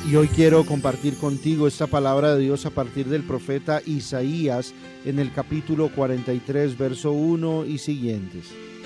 Y hoy quiero compartir contigo esta palabra de Dios a partir del profeta Isaías en el capítulo 43, verso 1 y siguientes.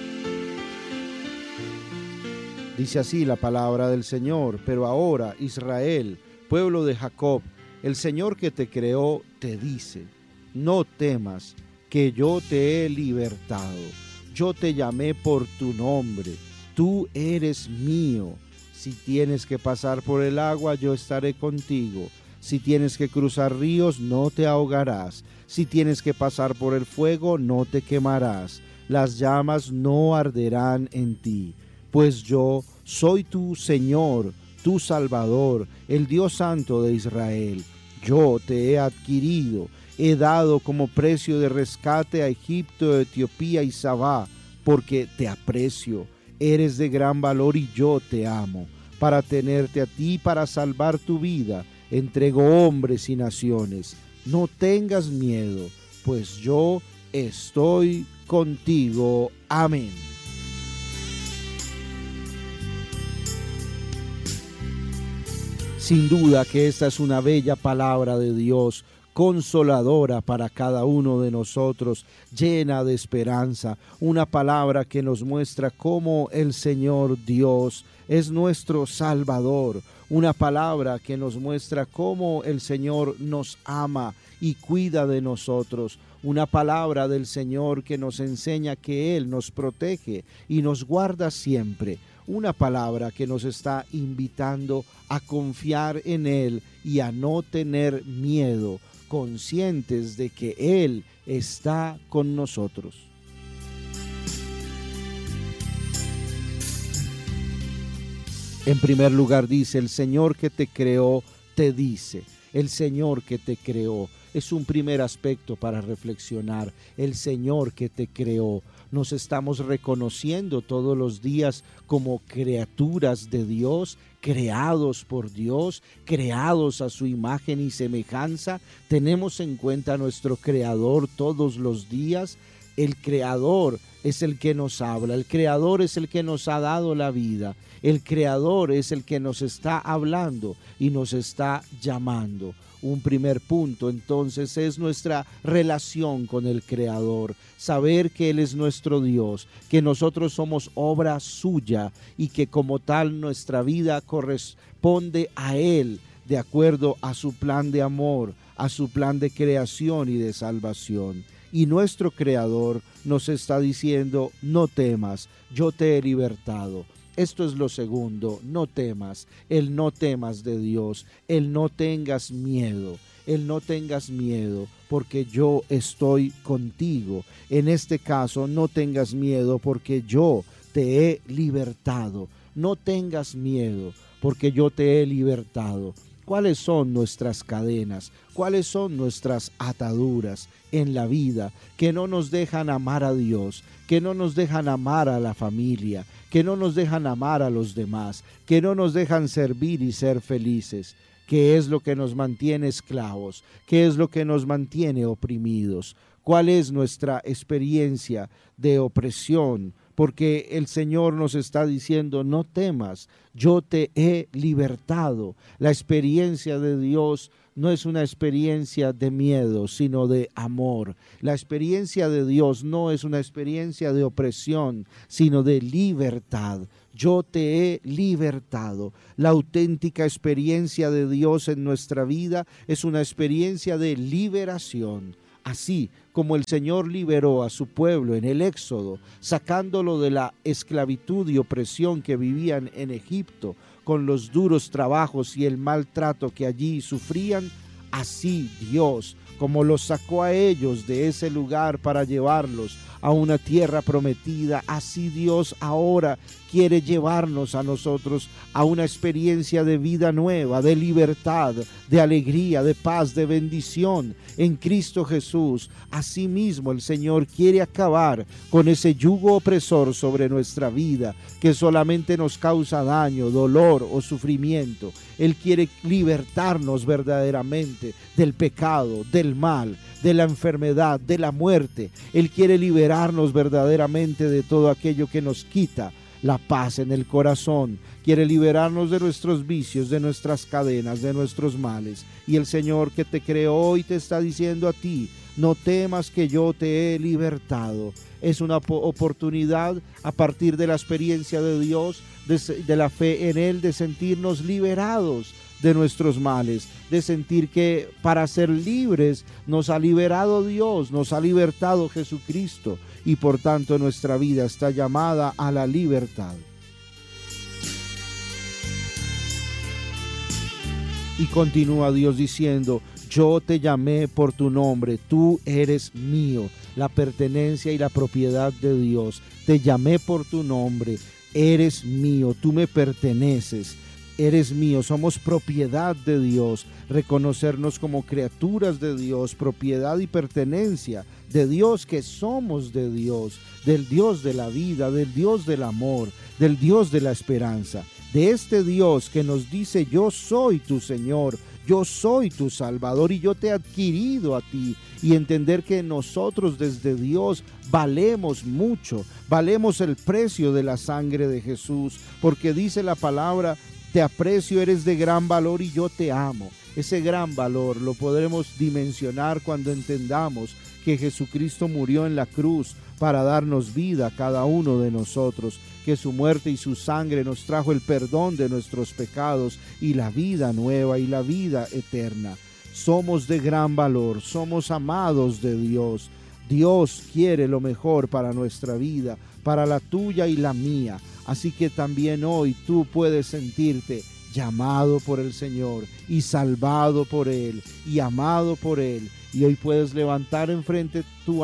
Dice así la palabra del Señor: pero ahora, Israel, pueblo de Jacob, el Señor que te creó te dice: no temas, que yo te he libertado. Yo te llamé por tu nombre, tú eres mío. Si tienes que pasar por el agua, yo estaré contigo. Si tienes que cruzar ríos, no te ahogarás. Si tienes que pasar por el fuego, no te quemarás. Las llamas no arderán en ti. Pues yo soy tu Señor, tu Salvador, el Dios Santo de Israel. Yo te he adquirido, he dado como precio de rescate a Egipto, Etiopía y Sabá, porque te aprecio. Eres de gran valor y yo te amo. Para tenerte a ti, para salvar tu vida, entrego hombres y naciones. No tengas miedo, pues yo estoy contigo. Amén. Sin duda que esta es una bella palabra de Dios, consoladora para cada uno de nosotros, llena de esperanza, una palabra que nos muestra cómo el Señor Dios es nuestro Salvador, una palabra que nos muestra cómo el Señor nos ama y cuida de nosotros, una palabra del Señor que nos enseña que Él nos protege y nos guarda siempre. Una palabra que nos está invitando a confiar en Él y a no tener miedo, conscientes de que Él está con nosotros. En primer lugar dice: el Señor que te creó te dice. El Señor que te creó es un primer aspecto para reflexionar. El Señor que te creó. Nos estamos reconociendo todos los días como criaturas de Dios, creados por Dios, creados a su imagen y semejanza. Tenemos en cuenta a nuestro Creador todos los días. El Creador es el que nos habla, el Creador es el que nos ha dado la vida, el Creador es el que nos está hablando y nos está llamando. Un primer punto entonces es nuestra relación con el Creador, saber que Él es nuestro Dios, que nosotros somos obra suya y que como tal nuestra vida corresponde a Él de acuerdo a su plan de amor, a su plan de creación y de salvación. Y nuestro Creador nos está diciendo: no temas, yo te he libertado. Esto es lo segundo: no temas, el no temas de Dios, el no tengas miedo, porque yo estoy contigo. En este caso, no tengas miedo porque yo te he libertado. No tengas miedo porque yo te he libertado. ¿Cuáles son nuestras cadenas? ¿Cuáles son nuestras ataduras en la vida que no nos dejan amar a Dios, que no nos dejan amar a la familia, que no nos dejan amar a los demás, que no nos dejan servir y ser felices? ¿Qué es lo que nos mantiene esclavos? ¿Qué es lo que nos mantiene oprimidos? ¿Cuál es nuestra experiencia de opresión? Porque el Señor nos está diciendo: no temas, yo te he libertado. La experiencia de Dios no es una experiencia de miedo, sino de amor. La experiencia de Dios no es una experiencia de opresión, sino de libertad. Yo te he libertado. La auténtica experiencia de Dios en nuestra vida es una experiencia de liberación. Así como el Señor liberó a su pueblo en el Éxodo, sacándolo de la esclavitud y opresión que vivían en Egipto, con los duros trabajos y el maltrato que allí sufrían, así Dios, como los sacó a ellos de ese lugar para llevarlos a una tierra prometida, así Dios ahora quiere llevarnos a nosotros a una experiencia de vida nueva, de libertad, de alegría, de paz, de bendición en Cristo Jesús. Asimismo, el Señor quiere acabar con ese yugo opresor sobre nuestra vida que solamente nos causa daño, dolor o sufrimiento. Él quiere libertarnos verdaderamente del pecado, del mal, de la enfermedad, de la muerte. Él quiere liberarnos verdaderamente de todo aquello que nos quita la paz en el corazón, quiere liberarnos de nuestros vicios, de nuestras cadenas, de nuestros males. Y el Señor que te creó hoy te está diciendo a ti: no temas, que yo te he libertado. Es una oportunidad, a partir de la experiencia de Dios, de la fe en Él, de sentirnos liberados de nuestros males, de sentir que para ser libres nos ha liberado Dios, nos ha libertado Jesucristo, y por tanto nuestra vida está llamada a la libertad. Y continúa Dios diciendo: yo te llamé por tu nombre, tú eres mío. La pertenencia y la propiedad de Dios. Te llamé por tu nombre, eres mío, tú me perteneces, eres mío. Somos propiedad de Dios. Reconocernos como criaturas de Dios, propiedad y pertenencia de Dios, que somos de Dios, del Dios de la vida, del Dios del amor, del Dios de la esperanza, de este Dios que nos dice: yo soy tu Señor, yo soy tu Salvador y yo te he adquirido a ti. Y entender que nosotros desde Dios valemos mucho, valemos el precio de la sangre de Jesús, porque dice la palabra: te aprecio, eres de gran valor y yo te amo. Ese gran valor lo podremos dimensionar cuando entendamos que Jesucristo murió en la cruz para darnos vida a cada uno de nosotros, que su muerte y su sangre nos trajo el perdón de nuestros pecados y la vida nueva y la vida eterna. Somos de gran valor, somos amados de Dios. Dios quiere lo mejor para nuestra vida, para la tuya y la mía. Así que también hoy tú puedes sentirte llamado por el Señor y salvado por Él y amado por Él. Y hoy puedes levantar enfrente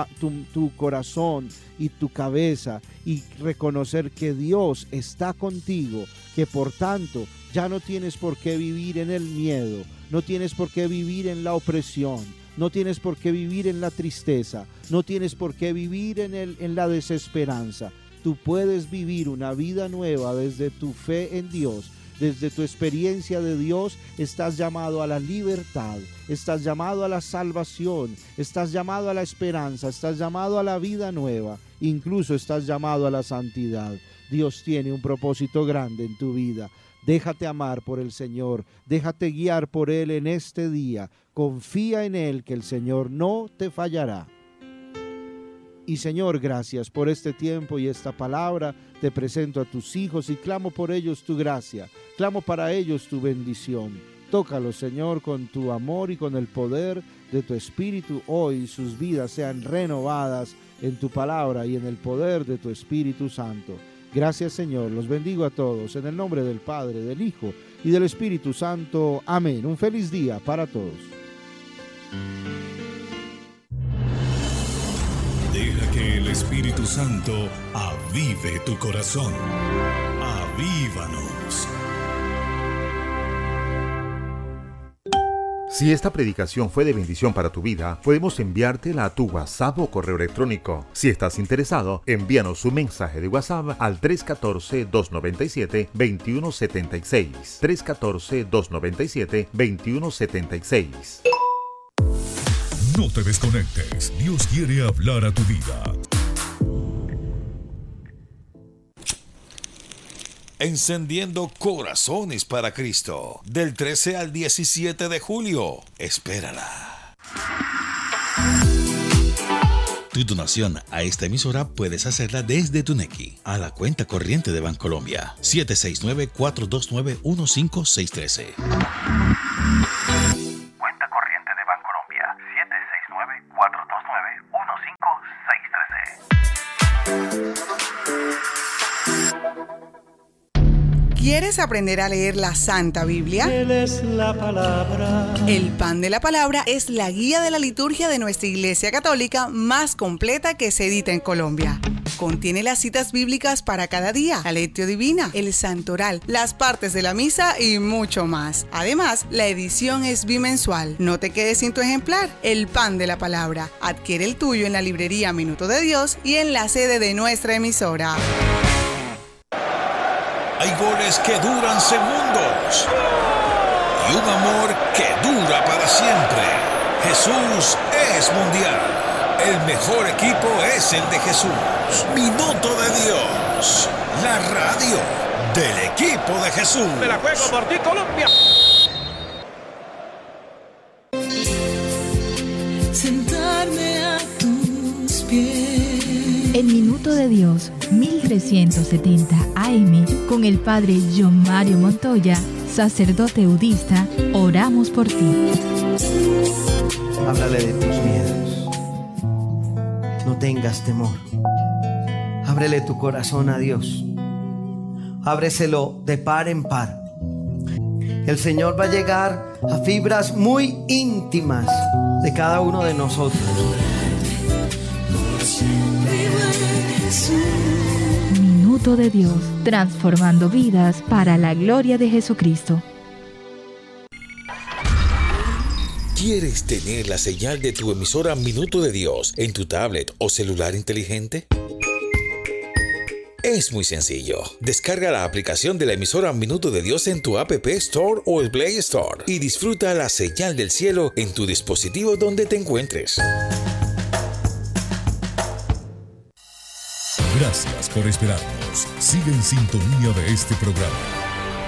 tu corazón y tu cabeza y reconocer que Dios está contigo, que por tanto ya no tienes por qué vivir en el miedo, no tienes por qué vivir en la opresión, no tienes por qué vivir en la tristeza, no tienes por qué vivir en la desesperanza. Tú puedes vivir una vida nueva desde tu fe en Dios. Desde tu experiencia de Dios estás llamado a la libertad, estás llamado a la salvación, estás llamado a la esperanza, estás llamado a la vida nueva, incluso estás llamado a la santidad. Dios tiene un propósito grande en tu vida. Déjate amar por el Señor, déjate guiar por Él en este día. Confía en Él, que el Señor no te fallará. Y Señor, gracias por este tiempo y esta palabra. Te presento a tus hijos y clamo por ellos tu gracia, clamo para ellos tu bendición. Tócalos, Señor, con tu amor y con el poder de tu Espíritu. Hoy sus vidas sean renovadas en tu palabra y en el poder de tu Espíritu Santo. Gracias, Señor. Los bendigo a todos en el nombre del Padre, del Hijo y del Espíritu Santo. Amén. Un feliz día para todos. Deja que el Espíritu Santo avive tu corazón. Avívanos. Si esta predicación fue de bendición para tu vida, podemos enviártela a tu WhatsApp o correo electrónico. Si estás interesado, envíanos un mensaje de WhatsApp al 314-297-2176. 314-297-2176. No te desconectes. Dios quiere hablar a tu vida. Encendiendo corazones para Cristo. Del 13 al 17 de julio. Espérala. Tu donación a esta emisora puedes hacerla desde tu Nequi a la cuenta corriente de Bancolombia 769-429-15613. Cuenta corriente de Bancolombia 769-429-15613. ¿Quieres aprender a leer la Santa Biblia? Él es la palabra. El Pan de la Palabra es la guía de la liturgia de nuestra Iglesia Católica más completa que se edita en Colombia. Contiene las citas bíblicas para cada día, la lectio divina, el santoral, las partes de la misa y mucho más. Además, la edición es bimensual. No te quedes sin tu ejemplar. El Pan de la Palabra. Adquiere el tuyo en la librería Minuto de Dios y en la sede de nuestra emisora. Hay goles que duran segundos y un amor que dura para siempre. Jesús es mundial. El mejor equipo es el de Jesús. Minuto de Dios. la radio del equipo de Jesús. Me la juego por ti, Colombia. Sentarme a tus pies. El Minuto de Dios, 1370 AM, con el Padre John Mario Montoya, sacerdote eudista, oramos por ti. Háblale de tus miedos. No tengas temor. Ábrele tu corazón a Dios. Ábreselo de par en par. El Señor va a llegar a fibras muy íntimas de cada uno de nosotros. Minuto de Dios, transformando vidas para la gloria de Jesucristo. ¿Quieres tener la señal de tu emisora Minuto de Dios en tu tablet o celular inteligente? Es muy sencillo. Descarga la aplicación de la emisora Minuto de Dios en tu App Store o el Play Store y disfruta la señal del cielo en tu dispositivo donde te encuentres. Gracias por esperarnos. Sigue en sintonía de este programa.